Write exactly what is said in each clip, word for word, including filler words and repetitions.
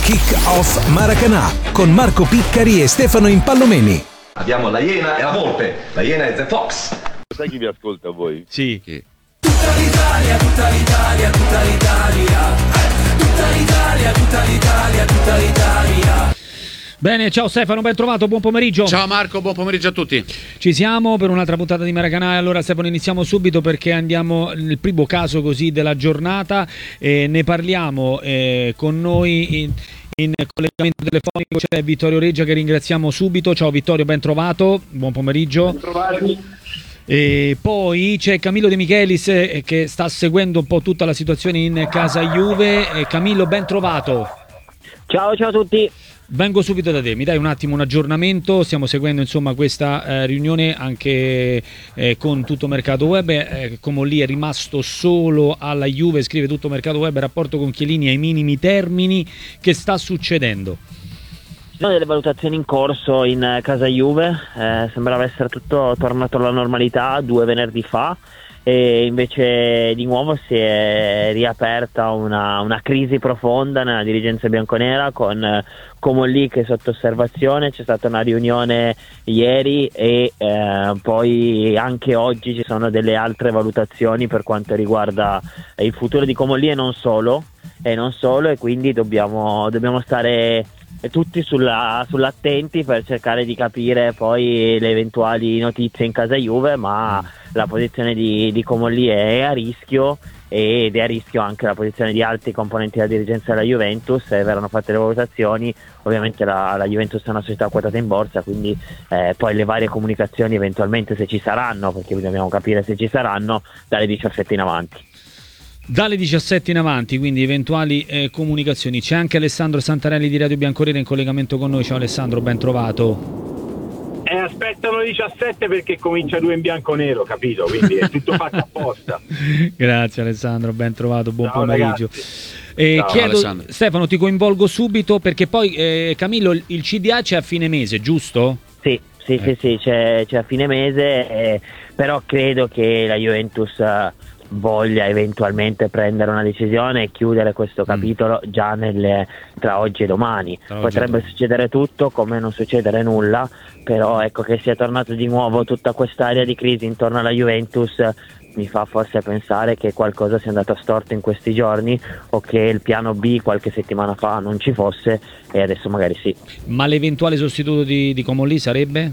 Kick Off Maracanã con Marco Piccari e Stefano Impallomeni. Abbiamo la Iena e la Volpe. La Iena è The Fox. Sai chi vi ascolta a voi? Sì. Chi? Tutta l'Italia, tutta l'Italia, tutta l'Italia. Eh, tutta l'Italia, tutta l'Italia, tutta l'Italia. Bene, ciao Stefano, ben trovato, buon pomeriggio. Ciao Marco, buon pomeriggio a tutti. Ci siamo per un'altra puntata di Maracanã. Allora Stefano, iniziamo subito perché andiamo nel primo caso così della giornata e ne parliamo eh, con noi in, in collegamento telefonico c'è Vittorio Reggia che ringraziamo subito. Ciao Vittorio, ben trovato, buon pomeriggio. Ben trovati. E poi c'è Camillo De Michelis eh, che sta seguendo un po' tutta la situazione in casa Juve. E Camillo, ben trovato. Ciao, ciao a tutti. Vengo subito da te, mi dai un attimo un aggiornamento, stiamo seguendo insomma questa eh, riunione anche eh, con Tutto Mercato Web, eh, come lì è rimasto solo alla Juve, scrive Tutto Mercato Web, rapporto con Chiellini ai minimi termini, che sta succedendo? Ci sono delle valutazioni in corso in casa Juve, eh, sembrava essere tutto tornato alla normalità due venerdì fa e invece di nuovo si è riaperta una, una crisi profonda nella dirigenza bianconera con eh, Comolli che è sotto osservazione. C'è stata una riunione ieri e eh, poi anche oggi ci sono delle altre valutazioni per quanto riguarda il futuro di Comolli e non solo e non solo e quindi dobbiamo, dobbiamo stare tutti sulla, sull'attenti per cercare di capire poi le eventuali notizie in casa Juve, ma la posizione di, di Comolli è a rischio ed è a rischio anche la posizione di altri componenti della dirigenza della Juventus. E verranno fatte le valutazioni, ovviamente la, la Juventus è una società quotata in borsa, quindi eh, poi le varie comunicazioni eventualmente se ci saranno, perché dobbiamo capire se ci saranno, dalle diciassette in avanti. Dalle diciassette in avanti, quindi eventuali eh, comunicazioni. C'è anche Alessandro Santarelli di Radio Bianconera in collegamento con noi. Ciao Alessandro, ben trovato. Eh, aspettano diciassette perché comincia due in bianco-nero, capito? Quindi è tutto fatto apposta. Grazie Alessandro, ben trovato, buon Ciao, pomeriggio. Eh, Ciao, chiedo, Alessandro. Stefano, ti coinvolgo subito perché poi eh, Camillo, il, il C D A c'è a fine mese, giusto? Sì, sì, Eh. sì, sì, c'è, c'è a fine mese, eh, però credo che la Juventus eh, voglia eventualmente prendere una decisione e chiudere questo capitolo già nelle, tra oggi e domani. Tra oggi e Potrebbe domani. succedere tutto come non succedere nulla, però ecco che sia tornato di nuovo tutta quest'area di crisi intorno alla Juventus mi fa forse pensare che qualcosa sia andato storto in questi giorni o che il piano B qualche settimana fa non ci fosse e adesso magari sì. Ma l'eventuale sostituto di, di Comolli sarebbe?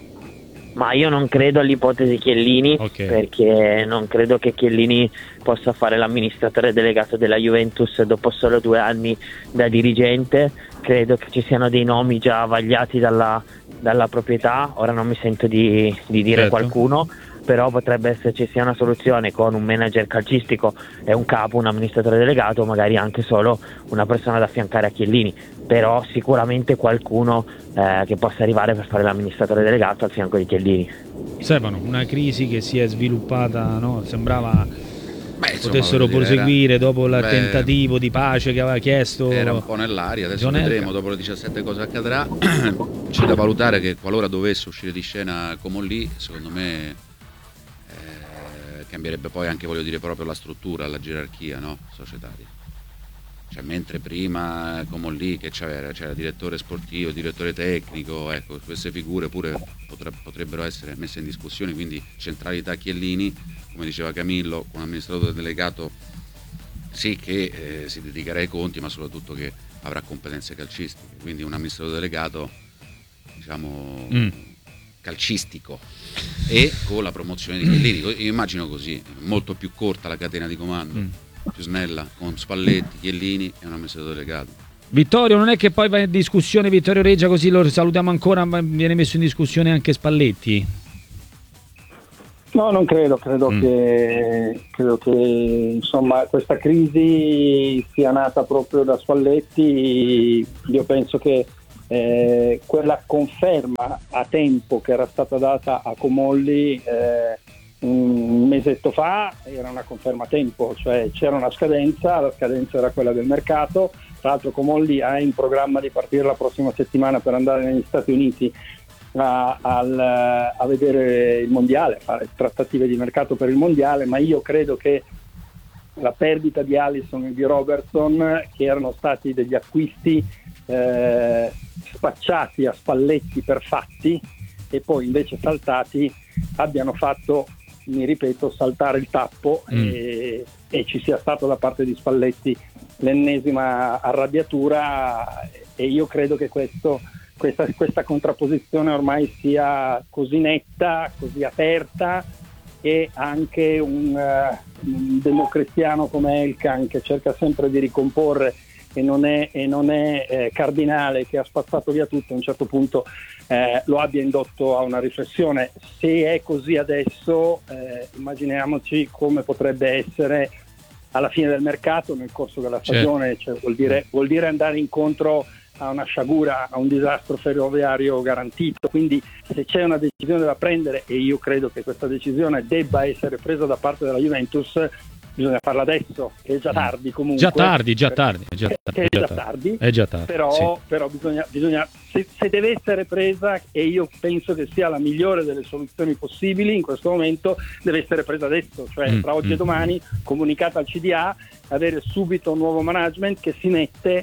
Ma io non credo all'ipotesi Chiellini, Ok. perché non credo che Chiellini possa fare l'amministratore delegato della Juventus dopo solo due anni da dirigente. Credo che ci siano dei nomi già vagliati dalla, dalla proprietà, ora non mi sento di, di dire Certo. qualcuno, però potrebbe esserci sia una soluzione con un manager calcistico e un capo, un amministratore delegato, magari anche solo una persona da affiancare a Chiellini, però sicuramente qualcuno eh, che possa arrivare per fare l'amministratore delegato al fianco di Chiellini. Stefano, una crisi che si è sviluppata, no? Sembrava Beh, insomma, potessero voglio dire, proseguire era- dopo il beh, tentativo di pace che aveva chiesto. Era un po' nell'aria, adesso Zonelka. vedremo dopo le diciassette cosa accadrà. C'è da valutare che qualora dovesse uscire di scena Comolli, secondo me eh, cambierebbe poi anche, voglio dire, proprio la struttura, la gerarchia, no? Societaria. Cioè, mentre prima Comolli che c'era, c'era direttore sportivo, direttore tecnico, ecco, queste figure pure potre- potrebbero essere messe in discussione, quindi centralità Chiellini, come diceva Camillo, un amministratore delegato sì che eh, si dedicherà ai conti, ma soprattutto che avrà competenze calcistiche, quindi un amministratore delegato, diciamo, Mm. calcistico e con la promozione di Chiellini. Io immagino così, molto più corta la catena di comando, Mm. più snella, con Spalletti, Chiellini e un amministratore delegato. Vittorio, non è che poi va in discussione Vittorio Reggia, così lo salutiamo ancora, ma viene messo in discussione anche Spalletti? No, non credo, credo Mm. che credo che insomma questa crisi sia nata proprio da Spalletti. Io penso che eh, quella conferma a tempo che era stata data a Comolli eh, un mesetto fa era una conferma a tempo, cioè c'era una scadenza, la scadenza era quella del mercato. Tra l'altro Comolli ha in programma di partire la prossima settimana per andare negli Stati Uniti A, al, a vedere il mondiale, fare trattative di mercato per il mondiale, ma io credo che la perdita di Alisson e di Robertson, che erano stati degli acquisti eh, spacciati a Spalletti per fatti e poi invece saltati, abbiano fatto, mi ripeto, saltare il tappo mm. e, e ci sia stato da parte di Spalletti l'ennesima arrabbiatura, e io credo che questo, questa, questa contrapposizione ormai sia così netta, così aperta, e anche un, uh, un democristiano come Elkan, che cerca sempre di ricomporre e non è, e non è eh, Cardinale, che ha spazzato via tutto, a un certo punto eh, lo abbia indotto a una riflessione. Se è così adesso, eh, immaginiamoci come potrebbe essere alla fine del mercato, nel corso della stagione. Certo. Cioè, vuol dire, vuol dire andare incontro a una sciagura, a un disastro ferroviario garantito. Quindi se c'è una decisione da prendere, e io credo che questa decisione debba essere presa da parte della Juventus, bisogna farla adesso, che è già tardi comunque. Già tardi, già tardi. È già tardi, è già tardi, è già tardi però, sì. però bisogna, bisogna se, se deve essere presa, e io penso che sia la migliore delle soluzioni possibili in questo momento, deve essere presa adesso, cioè mm, tra oggi mm. e domani, comunicata al C D A, avere subito un nuovo management che si mette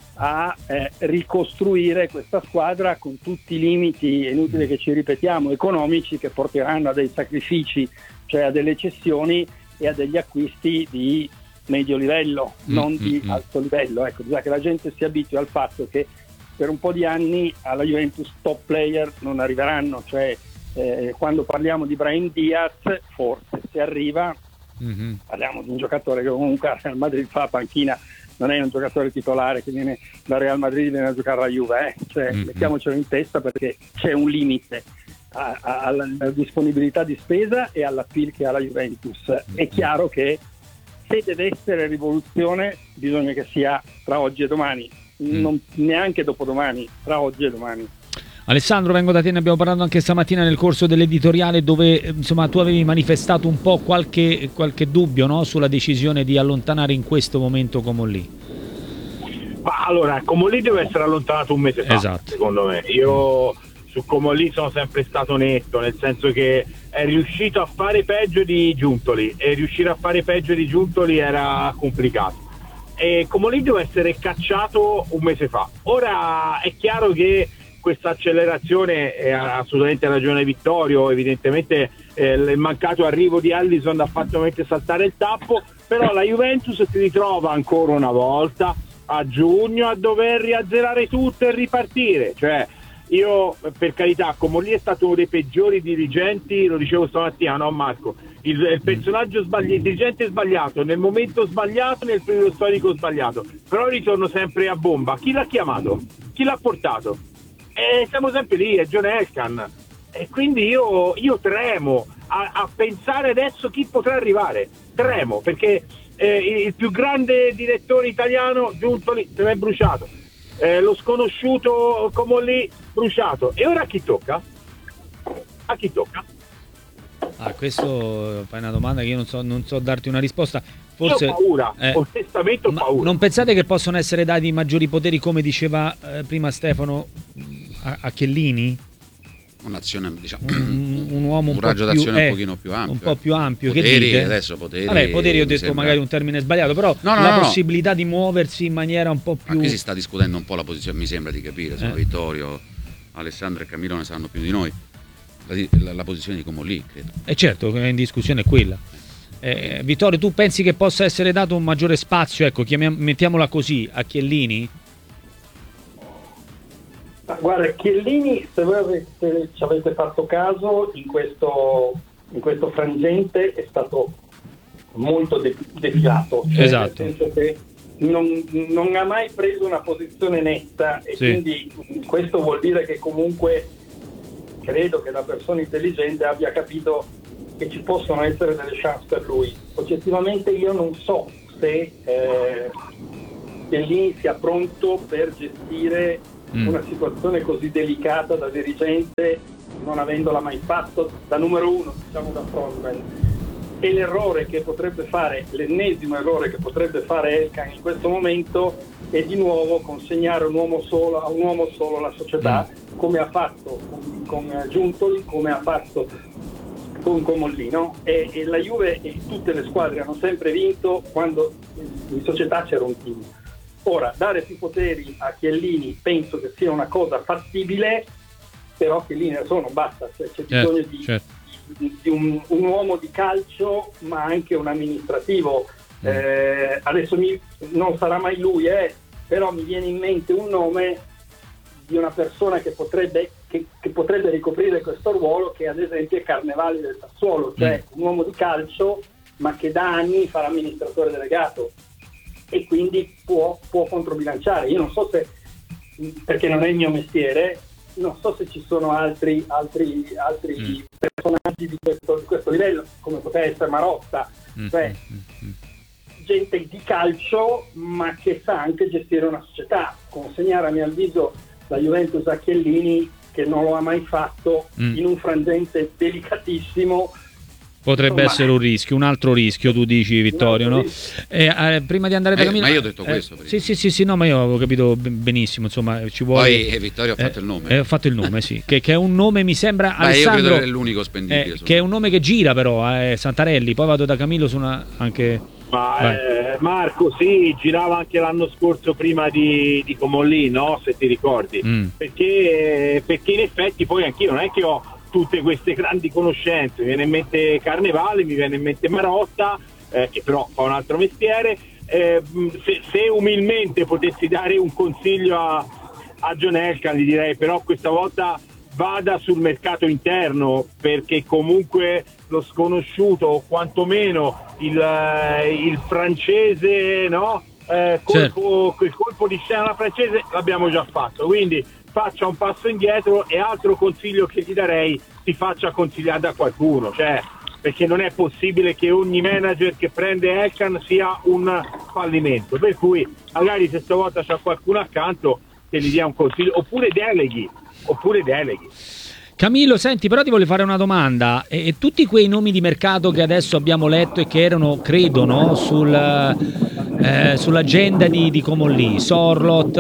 a eh, ricostruire questa squadra con tutti i limiti, è inutile che ci ripetiamo, economici, che porteranno a dei sacrifici, cioè a delle cessioni e a degli acquisti di medio livello, mm, non di mm, alto livello. Ecco, bisogna che la gente si abitui al fatto che per un po' di anni alla Juventus top player non arriveranno, cioè eh, quando parliamo di Brahim Diaz, forse se arriva, mm-hmm. parliamo di un giocatore che comunque al Real Madrid fa la panchina, non è un giocatore titolare che viene da Real Madrid e viene a giocare alla Juve, eh? Cioè, mm-hmm. mettiamocelo in testa, perché c'è un limite a, a, alla, alla disponibilità di spesa e all'appeal che ha la Juventus. Mm-hmm. È chiaro che se deve essere rivoluzione bisogna che sia tra oggi e domani, mm. non neanche dopodomani, tra oggi e domani. Alessandro, vengo da te, ne abbiamo parlato anche stamattina nel corso dell'editoriale, dove insomma tu avevi manifestato un po' qualche, qualche dubbio, no? Sulla decisione di allontanare in questo momento Comolli. Ma allora, Comolli deve essere allontanato un mese fa, esatto. Secondo me. Io su Comolli sono sempre stato netto, nel senso che è riuscito a fare peggio di Giuntoli, e riuscire a fare peggio di Giuntoli era complicato. E Comolli deve essere cacciato un mese fa. Ora è chiaro che questa accelerazione, è assolutamente ragione Vittorio, evidentemente eh, il mancato arrivo di Alisson ha fatto mettere saltare il tappo, però la Juventus si ritrova ancora una volta a giugno a dover riazzerare tutto e ripartire. Cioè, io, per carità, Comolli è stato uno dei peggiori dirigenti, lo dicevo stamattina, no Marco? Il, il personaggio sbagliato, il dirigente sbagliato, nel momento sbagliato, nel periodo storico sbagliato, però ritorno sempre a bomba. Chi l'ha chiamato? Chi l'ha portato? E siamo sempre lì, è John Elkann, e quindi io, io tremo a, a pensare adesso chi potrà arrivare, tremo, perché eh, il più grande direttore italiano, Giuntoli, se l'è bruciato, eh, lo sconosciuto Comolli, bruciato, e ora a chi tocca? A chi tocca? Ah, questo fai una domanda che io non so, non so darti una risposta. Forse, io ho paura, eh, onestamente ho paura. Non pensate che possono essere dati maggiori poteri, come diceva eh, prima Stefano, a, a Chiellini? Un'azione, diciamo, un, un uomo un, un raggio po' d'azione più, un pochino più ampio. Un po' più ampio. Poteri, che dite? adesso poteri. Vabbè, poteri ho detto sembra... magari un termine sbagliato, però no, no, la no, possibilità no. di muoversi in maniera un po' più... Ma qui si sta discutendo un po' la posizione, mi sembra di capire, sono eh. Vittorio, Alessandro e Camillo ne sanno più di noi. La, la, la posizione di Comolli, credo. E certo, in discussione è quella. Eh, Vittorio, tu pensi che possa essere dato un maggiore spazio, ecco, chiamiam- mettiamola così, a Chiellini? Ma guarda, Chiellini, se voi avete, ci avete fatto caso, in questo, in questo frangente è stato molto de- defilato, cioè, esatto. Nel senso che non, non ha mai preso una posizione netta, e sì. quindi questo vuol dire che comunque credo che da persona intelligente abbia capito che ci possono essere delle chance per lui. Oggettivamente io non so se eh, Chiellini sia pronto per gestire mm. una situazione così delicata da dirigente, non avendola mai fatto da numero uno, diciamo da frontman. E l'errore che potrebbe fare, l'ennesimo errore che potrebbe fare Elkann in questo momento è di nuovo consegnare un uomo solo a un uomo solo la società, mm. come ha fatto con, con Giuntoli, come ha fatto con Comolli, no? E, e la Juve e tutte le squadre hanno sempre vinto quando in società c'era un team. Ora, dare più poteri a Chiellini penso che sia una cosa fattibile, però Chiellini adesso non basta, cioè, c'è certo, bisogno di, certo. di, di un, un uomo di calcio, ma anche un amministrativo. Mm. Eh, adesso mi, non sarà mai lui, eh, però mi viene in mente un nome di una persona che potrebbe, che, che potrebbe ricoprire questo ruolo, che ad esempio è Carnevali del Sassuolo, cioè mm. un uomo di calcio, ma che da anni fa l'amministratore delegato e quindi può, può controbilanciare. Io non so se, perché non è il mio mestiere, non so se ci sono altri, altri, altri mm. personaggi di questo, di questo livello, come potrebbe essere Marotta, mm. cioè mm. gente di calcio ma che sa anche gestire una società. Consegnare a mio avviso la Juventus a Chiellini, che non lo ha mai fatto, mm. in un frangente delicatissimo, potrebbe insomma, essere un rischio, un altro rischio, tu dici, Vittorio, no? Eh, eh, prima di andare da eh, Camillo, ma io ho detto eh, questo prima. sì sì sì sì no, ma io avevo capito benissimo, insomma, ci vuole. Poi eh, Vittorio ha fatto eh, il nome eh, ha fatto il nome, sì, che, che è un nome, mi sembra, Beh, Alessandro, io credo che è l'unico spendibile, eh, che è un nome che gira però, eh, Santarelli. Poi vado da Camillo su una anche. Ma eh, Marco, sì, girava anche l'anno scorso prima di, di Comolli, no? Se ti ricordi, mm. perché, perché in effetti poi anch'io non è che ho tutte queste grandi conoscenze, mi viene in mente Carnevale, mi viene in mente Marotta, eh, che però fa un altro mestiere. Eh, se, se umilmente potessi dare un consiglio a, a John Elkann, gli direi però questa volta vada sul mercato interno, perché comunque lo sconosciuto, o quantomeno il, il francese, no? Eh, colpo, certo. Il colpo di scena francese l'abbiamo già fatto, quindi faccia un passo indietro, e altro consiglio che gli darei: si faccia consigliare da qualcuno, cioè, perché non è possibile che ogni manager che prende Elkann sia un fallimento, per cui magari se stavolta c'è qualcuno accanto che gli dia un consiglio, oppure deleghi oppure deleghi. Camillo, senti, però ti voglio fare una domanda. E, e tutti quei nomi di mercato che adesso abbiamo letto e che erano, credo, no, sul, eh, sull'agenda di, di Comolli, Sorlot,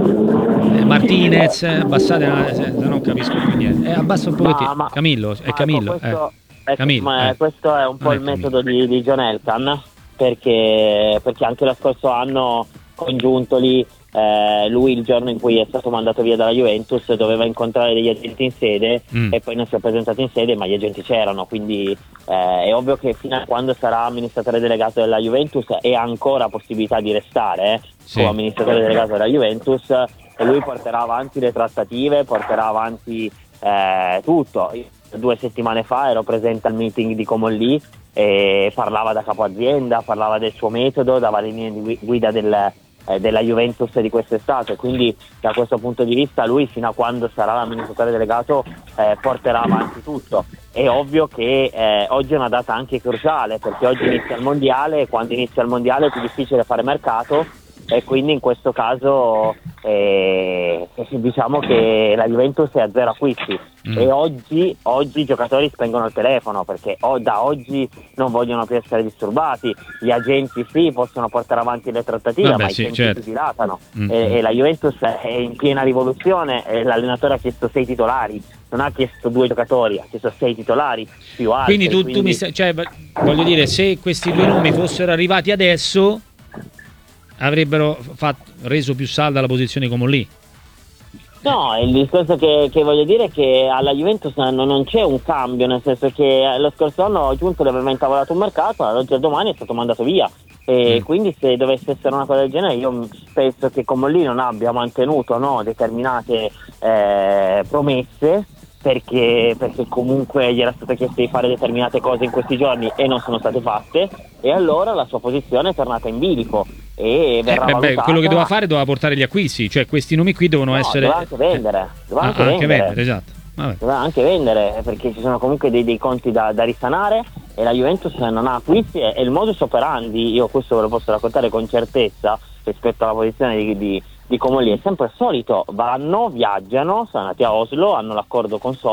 eh, Martinez, abbassate, eh, se non capisco più niente. Eh, abbassa un pochettino. Ma, ma, Camillo, è Camillo. Questo, eh. è, Camillo, ma eh. questo è un po' Non il è metodo di, di John Elkann, perché, perché anche lo scorso anno con Giuntoli, Eh, lui il giorno in cui è stato mandato via dalla Juventus doveva incontrare degli agenti in sede mm. e poi non si è presentato in sede, ma gli agenti c'erano, quindi eh, è ovvio che fino a quando sarà amministratore delegato della Juventus e ha ancora possibilità di restare eh, sì. come amministratore delegato della Juventus, e lui porterà avanti le trattative, porterà avanti eh, tutto. Io, due settimane fa ero presente al meeting di Comolli e parlava da capo azienda, parlava del suo metodo, dava le linee di guida del Eh, della Juventus di quest'estate, quindi da questo punto di vista lui fino a quando sarà l'amministratore delegato eh, porterà avanti tutto. È ovvio che eh, oggi è una data anche cruciale, perché oggi inizia il mondiale e quando inizia il mondiale è più difficile fare mercato, e quindi in questo caso eh, diciamo che la Juventus è a zero acquisti mm. e oggi, oggi i giocatori spengono il telefono, perché o, da oggi non vogliono più essere disturbati, gli agenti sì possono portare avanti le trattative, Vabbè, ma sì, i tempi certo. si dilatano mm. e, e la Juventus è in piena rivoluzione, e l'allenatore ha chiesto sei titolari, non ha chiesto due giocatori, ha chiesto sei titolari più altri. Quindi tu, quindi... tu mi stai, cioè, voglio dire, se questi due nomi fossero arrivati adesso avrebbero fatto, reso più salda la posizione come lì. No, il discorso che, che voglio dire è che alla Juventus non, non c'è un cambio, nel senso che lo scorso anno Giuntoli aveva intavolato un mercato, oggi al domani è stato mandato via, e mm. quindi se dovesse essere una cosa del genere io penso che Comolli non abbia mantenuto no, determinate eh, promesse, perché, perché comunque gli era stato chiesto di fare determinate cose in questi giorni e non sono state fatte, e allora la sua posizione è tornata in bilico e verrà eh, valutata. Beh, quello che doveva fare doveva portare gli acquisti, cioè questi nomi qui devono no, essere doveva anche vendere, doveva ah, anche, anche vendere. vendere esatto. Vabbè. Doveva anche vendere, perché ci sono comunque dei, dei conti da, da risanare, e la Juventus non ha acquisti, e, e il modus operandi, io questo ve lo posso raccontare con certezza rispetto alla posizione di, di, di Comolli, è sempre il solito: vanno, viaggiano, sono andati a Oslo, hanno l'accordo con Sol